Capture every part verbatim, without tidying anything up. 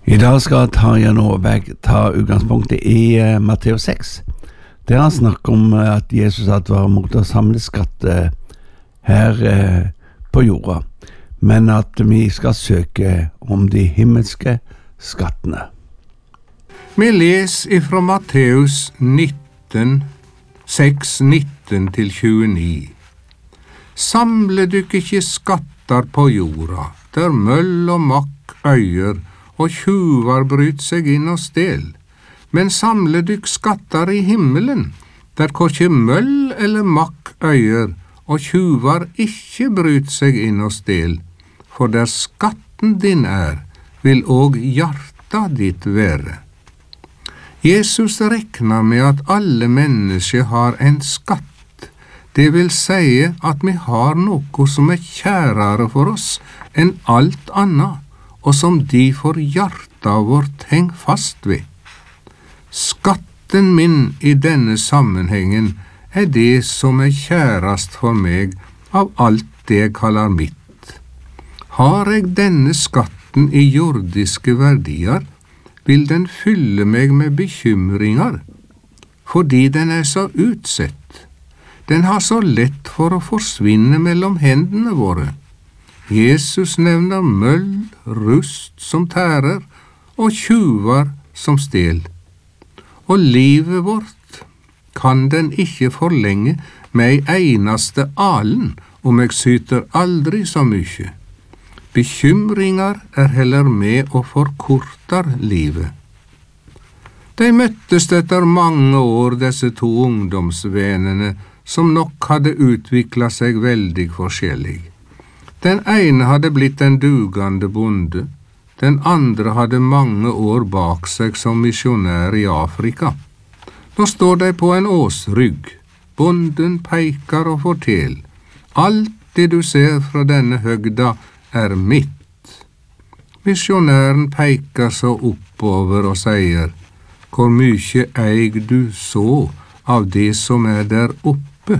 I dag skal Tarjei Nåberg ta utgangspunktet i uh, Matteus seks, der han snakker om uh, at Jesus advarer mot å samle skatt uh, her uh, på jorda, men at vi skal søke om de himmelske skattene. Vi les ifra Matteus nitten, seks, nitten til tjueni. Samle dykk ikke skatter på jorda, der møll og makk øyer, og tjuvar bryt seg inn og stel, men samle dykk skatter i himmelen, der korkje møll eller makk øyer, og tjuvar ikke bryt seg inn og stel, for der skatten din er, vil òg hjarta ditt være. Jesus reknar med at alle mennesker har en skatt, det vil si at vi har noe som er kjærere for oss enn alt annet, og som de for hjarta vårt heng fast ved. Skatten min i denne sammenhengen er det som er kjærast for meg av alt det jeg kaller mitt. Har jeg denne skatten i jordiske verdier, vil den fylle meg med bekymringer, fordi den er så utsett. Den har så lett for å forsvinne mellom hendene våre. Jesus nevner møll, rust som tærer, og tjuvar som stel. Og livet vårt kan den ikke forlenge med ei eneste alen, om jeg syter aldri så mye. Bekymringer er heller med og forkortar livet. De møttes etter mange år, disse to ungdomsvenene, som nok hadde utviklet seg veldig forskjellig. Den ene hadde blitt en dugande bonde, den andre hadde mange år bak seg som misjonær i Afrika. Nå står de på en åsrygg. Bonden peikar og fortel. Alt det du ser fra denne høgda er mitt. Misjonæren peikar så oppover og sier, hvor mykje eig du så av det som er der oppe?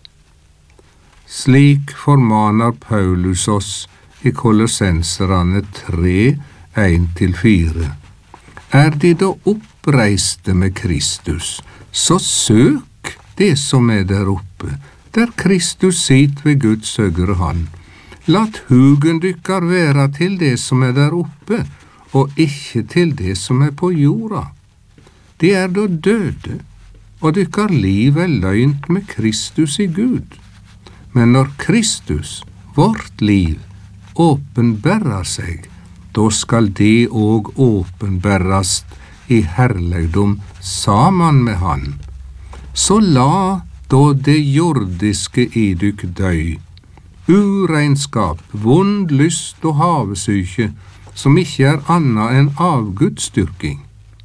Slik formaner Paulus oss i Kolossenserne tre, en til fire. Er de da oppreiste med Kristus, så søk det som er der oppe, der Kristus sitter ved Guds høyre hånd. Lat hugen dykkar være til det som er der oppe, og ikke til det som er på jorda. De er da døde, og dykkar liv er løgnt med Kristus i Gud. Men når Kristus, vårt liv, åpenbærer seg, da skal det òg åpenbærast i herlegdom saman med han. Så la da det jordiske i dykk døy, uregnskap, vond lyst og havesyke, som ikke er anna enn avgudsdyrking.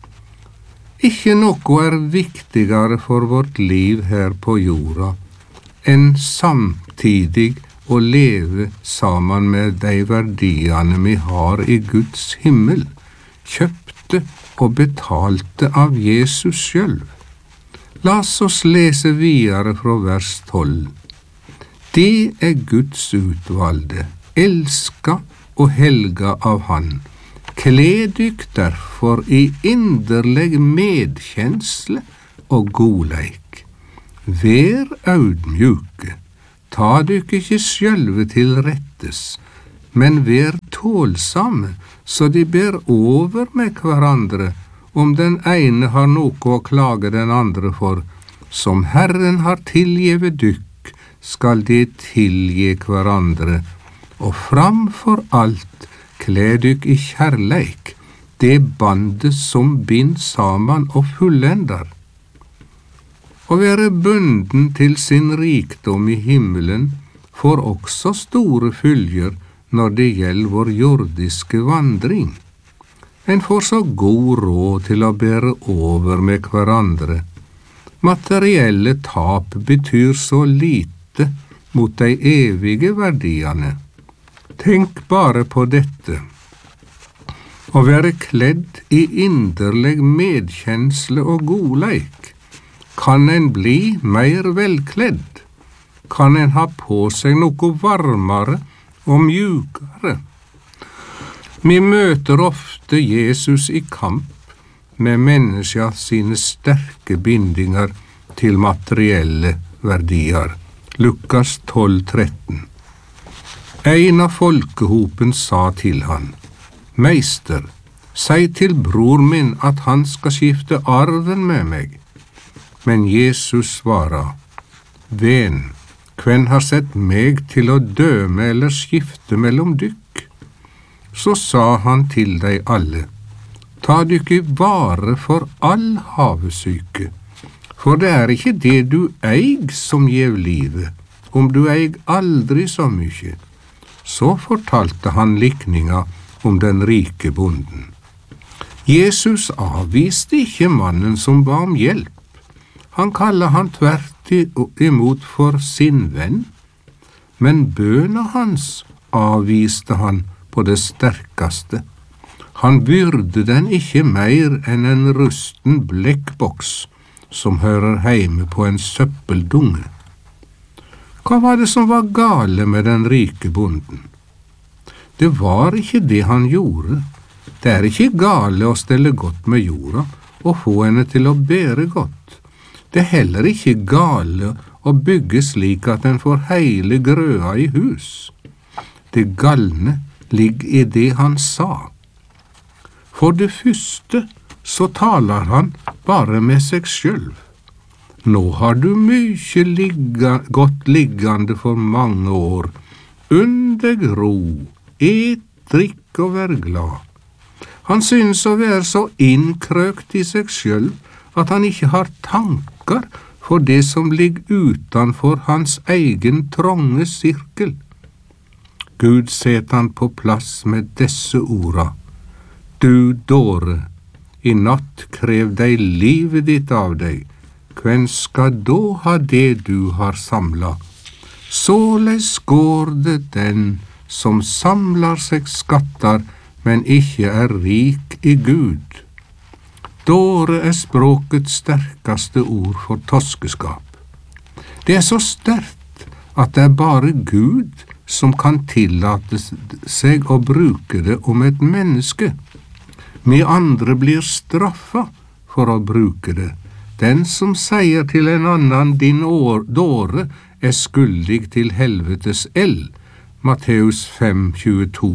Ikke noe er viktigere for vårt liv her på jorda, enn samtidig å leve sammen med de verdiene vi har i Guds himmel, kjøpte og betalte av Jesus selv. La oss lese videre fra vers tolv. Det er Guds utvalgte, elska og helga av Han. Kle dykk derfor i inderlig medkjensle og godleik. Vær audmjuke, ta dykk ikke sjølve til rettes, men vær tålsamme, så de ber over med hverandre, om den ene har noe å klage den andre for. Som Herren har tilgivet dykk, skal de tilgi hverandre, og framfor alt kle dykk i kjærleik, det bandet som bind saman og fullender. Å være bunden til sin rikdom i himmelen får også store fylger når det gjelder vår jordiske vandring. En får så god råd til å bære over med hverandre. Materielle tap betyr så lite mot de evige verdiene. Tenk bare på dette. Å være kledd i inderlig medkjensle og godleik. Kan en bli mer velkledd? Kan en ha på seg noe varmere og mjukere? Vi møter ofte Jesus i kamp med mennesker sine sterke bindinger til materielle verdier. Lukas tolv tretten. En av folkehopen sa til han, «Meister, si til bror min at han skal skifte arven med meg.» Men Jesus svarer, «Ven, hvem har sett meg til å døme eller skifte mellom dykk?» Så sa han til deg alle, «Ta dykk i vare for all havesyke, for det er ikke det du eig som gjev livet, om du eig aldri så mye.» Så fortalte han likninga om den rike bonden. Jesus avviste ikke mannen som ba om hjelp. Han kaller han tvert imot for sin venn, men bønna hans avviste han på det sterkeste. Han byrde den ikke mer enn en rusten blekkboks som hører heime på en søppeldunge. Hva var det som var gale med den rike bonden? Det var ikke det han gjorde. Det er ikke gale å stelle godt med jorda og få henne til å bære godt. Det er heller ikke gale å bygge slik at en får hele grøa i hus. Det galne ligger i det han sa. For det første så taler han bare med seg selv. Nå har du mye ligga, godt liggende for mange år. Unn deg ro, et, drikk og vær glad. Han synes å være så innkrøkt i seg selv at han ikke har tanker for det som ligger utenfor hans egen trånge sirkel. Gud set han på plass med disse orda. Du dåre, i natt krev deg livet ditt av deg. Hvem skal da ha det du har samla? Såleis går det den som samlar seg skatter, men ikke er rik i Gud. Dåre er språkets sterkeste ord for toskeskap. Det er så sterkt at det er bare Gud som kan tillate seg å bruke det om et menneske. Vi andre blir straffa for å bruke det. Den som sier til en annan din år, dåre er skyldig til helvetes eld. Matteus fem tjueto.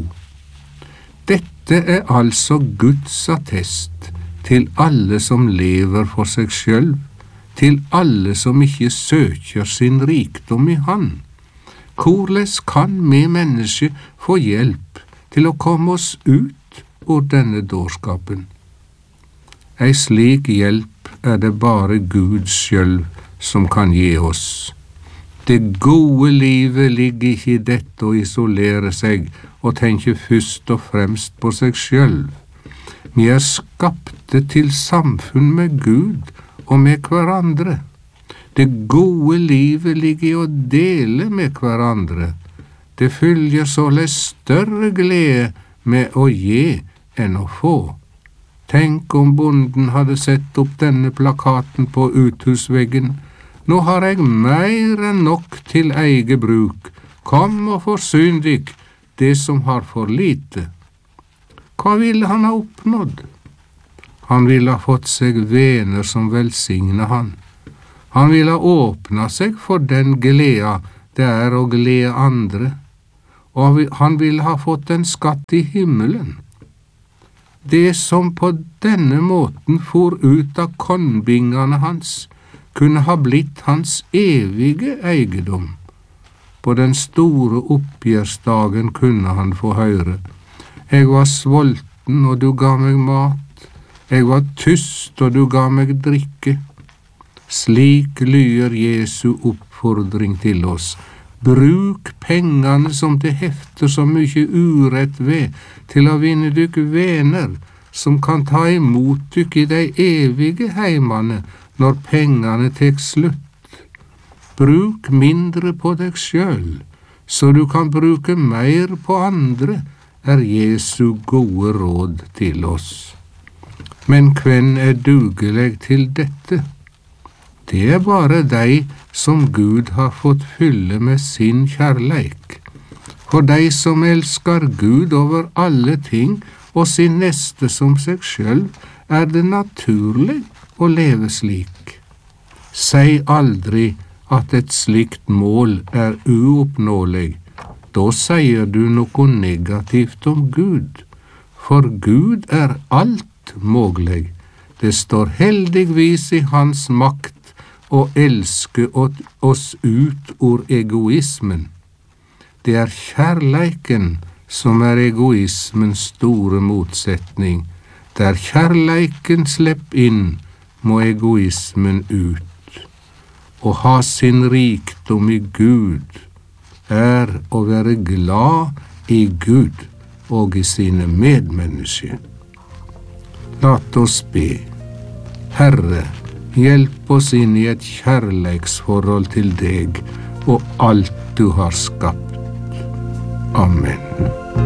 Dette er altså Guds attest til alle som lever for seg selv, til alle som ikke søker sin rikdom i Han. Hvorledes kan vi mennesker få hjelp til å komme oss ut ur denne dårskapen? Ei slik hjelp er det bare Gud selv som kan gi oss. Det gode livet ligger ikke i dette å isolere seg og tenke først og fremst på seg selv. Vi er skapte til samfunn med Gud og med hverandre. Det gode livet ligger i å dele med hverandre. Det følger således større glede med å gi enn å få. Tenk om bonden hadde sett opp denne plakaten på uthusveggen. Nå har jeg mer enn nok til eget bruk. Kom og forsyn dykk, det som har for lite. Hva ville han ha oppnådd? Han ville ha fått seg vener som velsigner han. Han ville ha åpna seg for den gleda det er å glede andre, og han ville ha fått en skatt i himmelen. Det som på denne måten for ut av kornbingene hans, kunne ha blitt hans evige eiendom. På den store oppgjørsdagen kunne han få høre, «Jeg var sulten, og du ga meg mat. Jeg var tyst, og du ga meg drikke.» Slik lyder Jesu oppfordring til oss. Bruk pengene som det hefter så mye urett ved, til å vinne dykk vener, som kan ta imot dykk i de evige heimene, når pengene tek slutt. Bruk mindre på deg sjøl, så du kan bruke mer på andre, er Jesu gode råd til oss. Men hvem er dugelig til dette? Det er bare de som Gud har fått fylle med sin kjærleik. For deg som elsker Gud over alle ting og sin neste som seg selv, er det naturlig å leve slik. Si aldri at et slikt mål er uoppnåelig. Da sier du noe negativt om Gud, for Gud er alt mulig. Det står heldigvis i hans makt å elske oss ut ur egoismen. Det er kjærleiken som er egoismens store motsetning. Der kjærleiken slepp inn, må egoismen ut. Å ha sin rikdom i Gud er å være glad i Gud og i sine medmennesker. Lat oss be. Herre, hjelp oss inn i et kjærleiksforhold til deg og alt du har skapt. Amen.